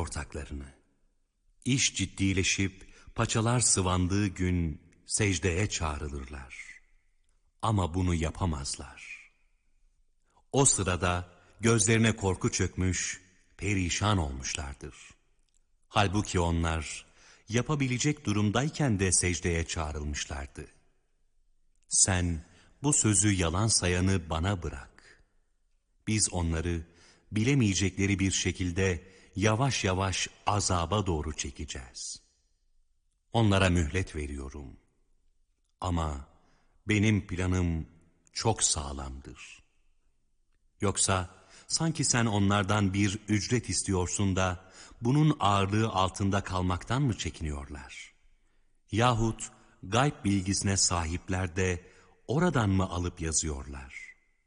ortaklarını. İş ciddileşip paçalar sıvandığı gün secdeye çağrılırlar. Ama bunu yapamazlar. O sırada gözlerine korku çökmüş, perişan olmuşlardır. Halbuki onlar yapabilecek durumdayken de secdeye çağrılmışlardı. Sen bu sözü yalan sayanı bana bırak. Biz onları bilemeyecekleri bir şekilde yavaş yavaş azaba doğru çekeceğiz. Onlara mühlet veriyorum. Ama benim planım çok sağlamdır. Yoksa sanki sen onlardan bir ücret istiyorsun da bunun ağırlığı altında kalmaktan mı çekiniyorlar? Yahut gayb bilgisine sahipler de oradan mı alıp yazıyorlar?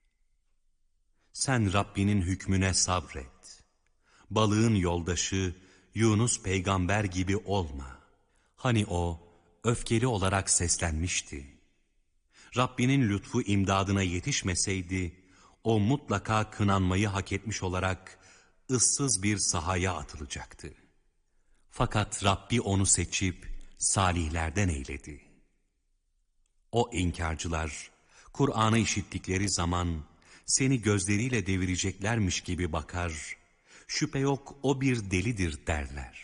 Sen Rabbinin hükmüne sabret. Balığın yoldaşı Yunus peygamber gibi olma. Hani o öfkeli olarak seslenmişti. Rabbinin lütfu imdadına yetişmeseydi, o mutlaka kınanmayı hak etmiş olarak ıssız bir sahaya atılacaktı. Fakat Rabbi onu seçip salihlerden eyledi. O inkarcılar, Kur'an'ı işittikleri zaman seni gözleriyle devireceklermiş gibi bakar, şüphe yok o bir delidir derler.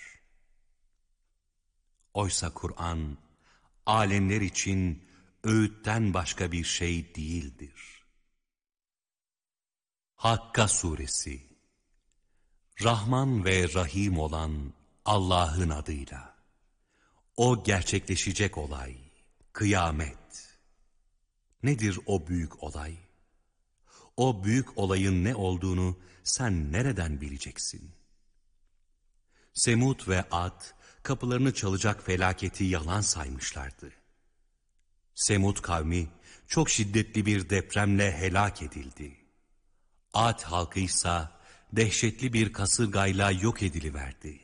Oysa Kur'an, alemler için öğütten başka bir şey değildir. Hakka Suresi. Rahman ve Rahim olan Allah'ın adıyla. O gerçekleşecek olay, kıyamet. Nedir o büyük olay? O büyük olayın ne olduğunu sen nereden bileceksin? Semud ve Ad, kapılarını çalacak felaketi yalan saymışlardı. Semud kavmi çok şiddetli bir depremle helak edildi. Ad halkıysa dehşetli bir kasırgayla yok ediliverdi.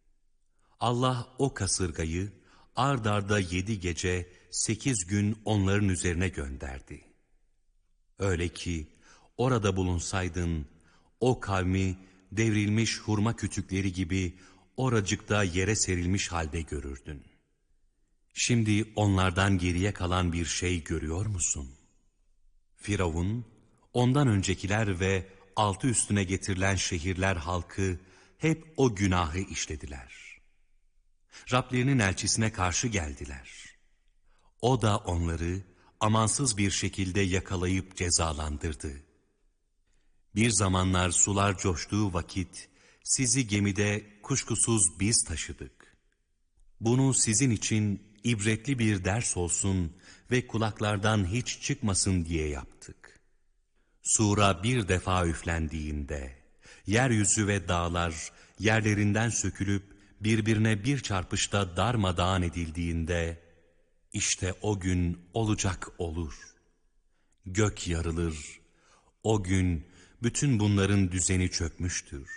Allah o kasırgayı ard arda 7 gece 8 gün onların üzerine gönderdi. Öyle ki orada bulunsaydın o kavmi devrilmiş hurma kütükleri gibi oracıkta yere serilmiş halde görürdün. Şimdi onlardan geriye kalan bir şey görüyor musun? Firavun, ondan öncekiler ve altı üstüne getirilen şehirler halkı hep o günahı işlediler. Rablerinin elçisine karşı geldiler. O da onları amansız bir şekilde yakalayıp cezalandırdı. Bir zamanlar sular coştuğu vakit sizi gemide kuşkusuz biz taşıdık. Bunu sizin için ibretli bir ders olsun ve kulaklardan hiç çıkmasın diye yaptık. Sura bir defa üflendiğinde yeryüzü ve dağlar yerlerinden sökülüp birbirine bir çarpışta darmadağın edildiğinde işte o gün olacak olur. Gök yarılır. O gün bütün bunların düzeni çökmüştür.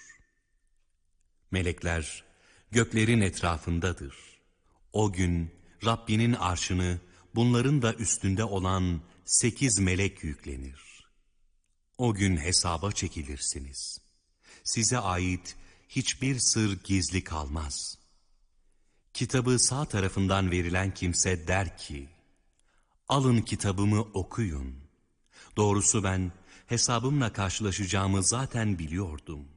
Melekler göklerin etrafındadır. O gün Rabbinin arşını bunların da üstünde olan 8 melek yüklenir. O gün hesaba çekilirsiniz. Size ait hiçbir sır gizli kalmaz. Kitabı sağ tarafından verilen kimse der ki, alın kitabımı okuyun. Doğrusu ben hesabımla karşılaşacağımı zaten biliyordum.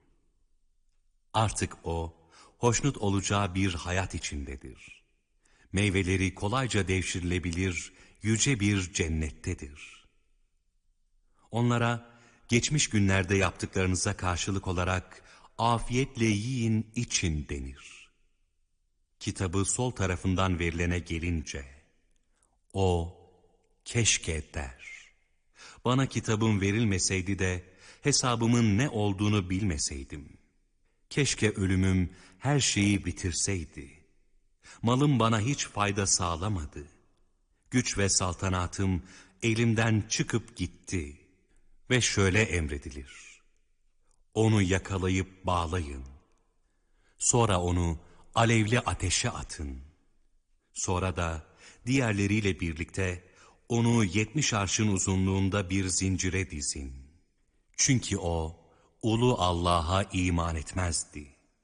Artık o, hoşnut olacağı bir hayat içindedir. Meyveleri kolayca devşirilebilir, yüce bir cennettedir. Onlara, geçmiş günlerde yaptıklarınıza karşılık olarak afiyetle yiyin için denir. Kitabı sol tarafından verilene gelince, o keşke der. Bana kitabım verilmeseydi de hesabımın ne olduğunu bilmeseydim. Keşke ölümüm her şeyi bitirseydi. Malım bana hiç fayda sağlamadı. Güç ve saltanatım elimden çıkıp gitti. Ve şöyle emredilir. Onu yakalayıp bağlayın. Sonra onu alevli ateşe atın. Sonra da diğerleriyle birlikte onu 70 arşın uzunluğunda bir zincire dizin. Çünkü o ulu Allah'a iman etmezdi.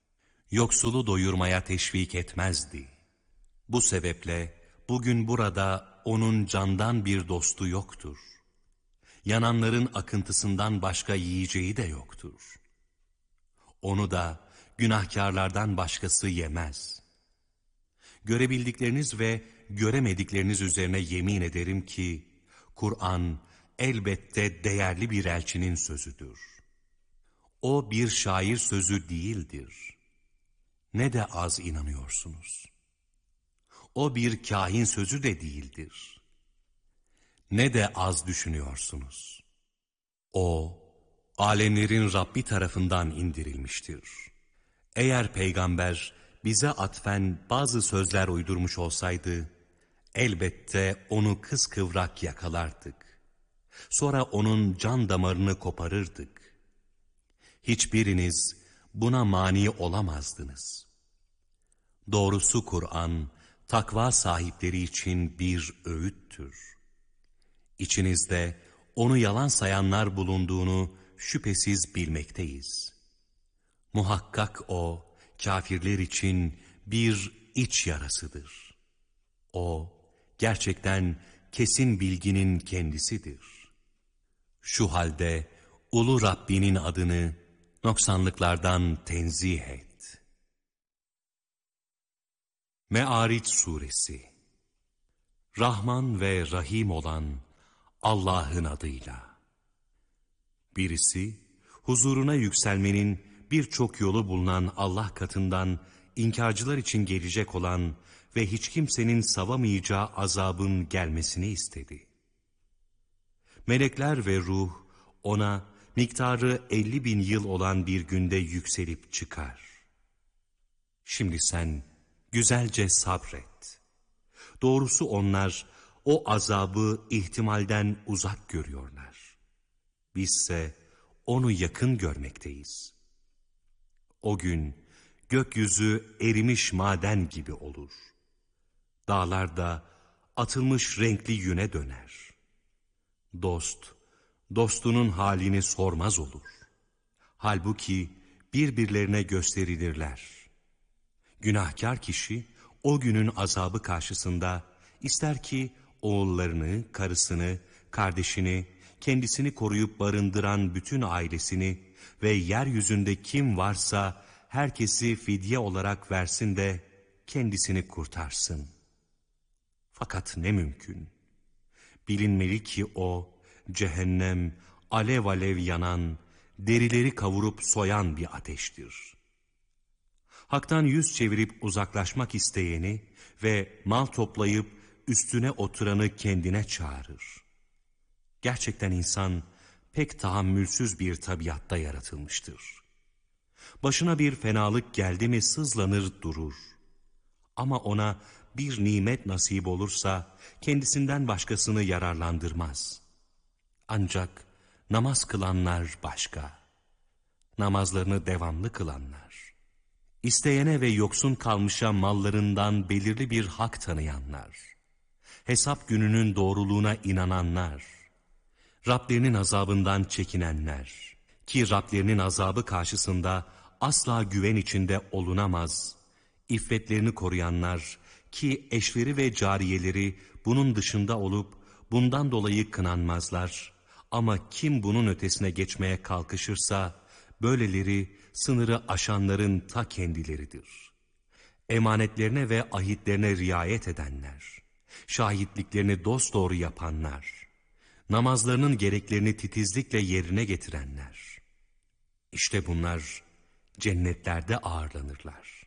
yoksulu doyurmaya teşvik etmezdi. Bu sebeple bugün burada onun candan bir dostu yoktur. Yananların akıntısından başka yiyeceği de yoktur. Onu da günahkarlardan başkası yemez. Görebildikleriniz ve göremedikleriniz üzerine yemin ederim ki, Kur'an elbette değerli bir elçinin sözüdür. O bir şair sözü değildir. Ne de az inanıyorsunuz. O bir kahin sözü de değildir. Ne de az düşünüyorsunuz. O, alemlerin Rabbi tarafından indirilmiştir. Eğer peygamber bize atfen bazı sözler uydurmuş olsaydı, elbette onu kıskıvrak yakalardık. Sonra onun can damarını koparırdık. Hiçbiriniz buna mani olamazdınız. Doğrusu Kur'an, takva sahipleri için bir öğüttür. İçinizde onu yalan sayanlar bulunduğunu şüphesiz bilmekteyiz. Muhakkak o, kafirler için bir iç yarasıdır. O, gerçekten kesin bilginin kendisidir. Şu halde ulu Rabbinin adını noksanlıklardan tenzih et. Me'ariç Suresi. Rahman ve Rahim olan Allah'ın adıyla. Birisi, huzuruna yükselmenin birçok yolu bulunan Allah katından inkarcılar için gelecek olan ve hiç kimsenin savamayacağı azabın gelmesini istedi. Melekler ve ruh ona miktarı 50.000 yıl olan bir günde yükselip çıkar. Şimdi sen güzelce sabret. Doğrusu onlar o azabı ihtimalden uzak görüyorlar. Bizse onu yakın görmekteyiz. O gün gökyüzü erimiş maden gibi olur. Dağlar da atılmış renkli yüne döner. Dost, dostunun halini sormaz olur. Halbuki birbirlerine gösterilirler. Günahkar kişi o günün azabı karşısında ister ki oğullarını, karısını, kardeşini, kendisini koruyup barındıran bütün ailesini ve yeryüzünde kim varsa herkesi fidye olarak versin de kendisini kurtarsın. Fakat ne mümkün. Bilinmeli ki o cehennem alev alev yanan, derileri kavurup soyan bir ateştir. Hak'tan yüz çevirip uzaklaşmak isteyeni ve mal toplayıp üstüne oturanı kendine çağırır. Gerçekten insan pek tahammülsüz bir tabiatta yaratılmıştır. Başına bir fenalık geldi mi sızlanır durur. Ama ona bir nimet nasip olursa kendisinden başkasını yararlandırmaz. Ancak namaz kılanlar başka. Namazlarını devamlı kılanlar. İsteyene ve yoksun kalmışa mallarından belirli bir hak tanıyanlar. Hesap gününün doğruluğuna inananlar. Rablerinin azabından çekinenler. Ki Rablerinin azabı karşısında asla güven içinde olunamaz. İffetlerini koruyanlar ki eşleri ve cariyeleri bunun dışında olup bundan dolayı kınanmazlar. Ama kim bunun ötesine geçmeye kalkışırsa böyleleri sınırı aşanların ta kendileridir. Emanetlerine ve ahitlerine riayet edenler, şahitliklerini dosdoğru yapanlar, namazlarının gereklerini titizlikle yerine getirenler. İşte bunlar cennetlerde ağırlanırlar.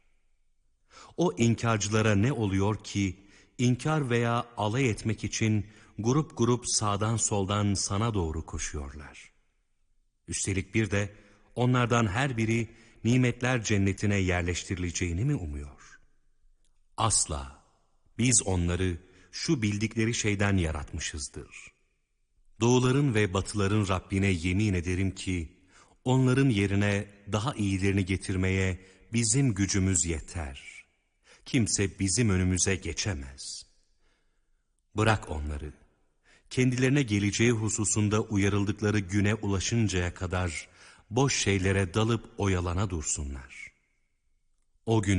O inkarcılara ne oluyor ki, inkar veya alay etmek için grup grup sağdan soldan sana doğru koşuyorlar. Üstelik bir de onlardan her biri nimetler cennetine yerleştirileceğini mi umuyor? Asla, biz onları şu bildikleri şeyden yaratmışızdır. Doğuların ve batıların Rabbine yemin ederim ki, onların yerine daha iyilerini getirmeye bizim gücümüz yeter. Kimse bizim önümüze geçemez. Bırak onları, kendilerine geleceği hususunda uyarıldıkları güne ulaşıncaya kadar boş şeylere dalıp oyalana dursunlar. O gün